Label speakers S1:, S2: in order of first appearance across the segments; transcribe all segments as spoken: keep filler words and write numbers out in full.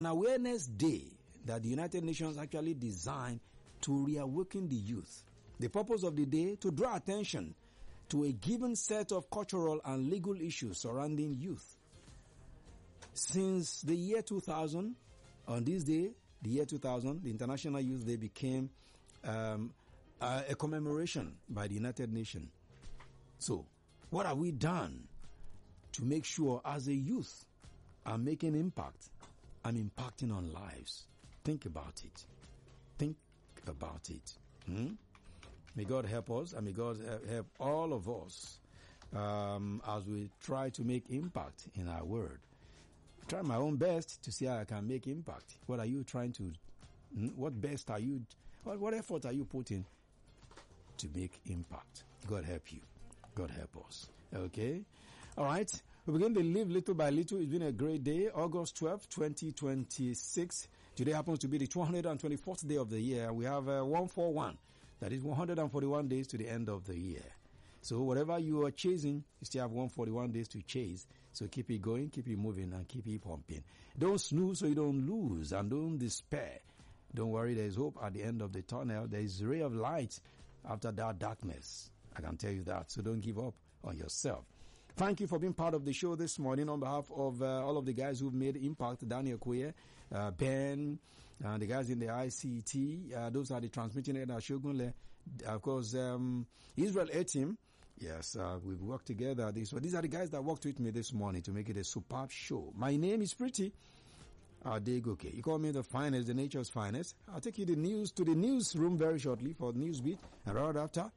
S1: awareness day that the United Nations actually designed to reawaken the youth. The purpose of the day, to draw attention to a given set of cultural and legal issues surrounding youth. Since the year two thousand, on this day, the year two thousand, the International Youth Day became um, a, a commemoration by the United Nations. So, what have we done to make sure as a youth I'm making impact? I'm impacting on lives. Think about it. Think about it. Hmm? May God help us, and may God help all of us um, as we try to make impact in our world. Try my own best to see how I can make impact. What are you trying to, hmm? what best are you, what, what effort are you putting to make impact? God help you. God help us. Okay? All right. We begin to live little by little. It's been a great day. August twelfth, twenty twenty-six. Today happens to be the two hundred twenty-fourth day of the year. We have uh, one forty-one. That is one hundred forty-one days to the end of the year. So whatever you are chasing, you still have one hundred forty-one days to chase. So keep it going, keep it moving, and keep it pumping. Don't snooze so you don't lose, and don't despair. Don't worry, there is hope at the end of the tunnel. There is a ray of light after that darkness. I can tell you that. So don't give up on yourself. Thank you for being part of the show this morning on behalf of uh, all of the guys who've made impact. Daniel Kuye, uh, Ben, uh, the guys in the I C T. Uh, those are the transmitting head, Shogunle. Of course, um, Israel A-Team. Yes, uh, we've worked together. This, so these are the guys that worked with me this morning to make it a superb show. My name is Pretty Adegoke. You call me the finest, the nature's finest. I'll take you the news to the newsroom very shortly for Newsbeat. And right after,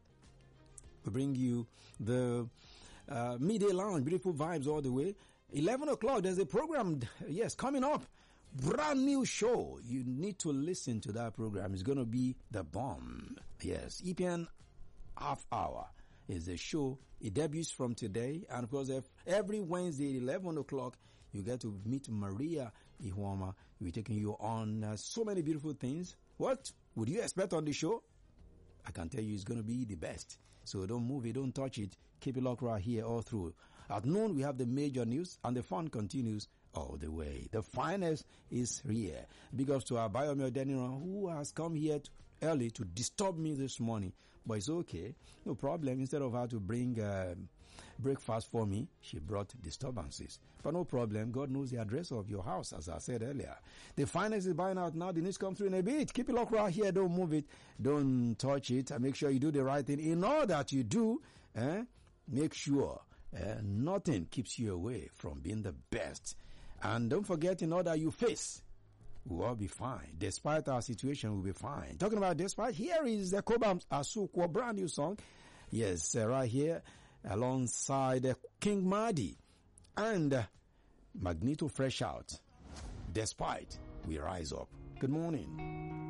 S1: we bring you the Uh, midday lounge, beautiful vibes all the way. eleven o'clock, there's a program, yes, coming up. Brand new show. You need to listen to that program. It's going to be the bomb. Yes, E P N Half Hour is the show. It debuts from today. And of course, every Wednesday at eleven o'clock, you get to meet Maria Ihuama. We're taking you on uh, so many beautiful things. What would you expect on the show? I can tell you it's going to be the best. So don't move it, don't touch it. Keep it locked right here all through. At noon, we have the major news, and the fun continues all the way. The finest is here. Big ups to our Biomi Odeniran, who has come here to, early to disturb me this morning. But it's okay. No problem. Instead of her to bring uh, breakfast for me, she brought disturbances. But no problem. God knows the address of your house, as I said earlier. The finest is buying out now. The news comes through in a bit. Keep it locked right here. Don't move it. Don't touch it. And make sure you do the right thing. In all that you do, eh, make sure eh, nothing keeps you away from being the best. And don't forget, in all that you face, we'll all be fine. Despite our situation, we'll be fine. Talking about despite, here is the Kobam's Asukwa brand new song. Yes, uh, right here, alongside uh, King Madi and uh, Magneto Fresh Out. Despite, we rise up. Good morning.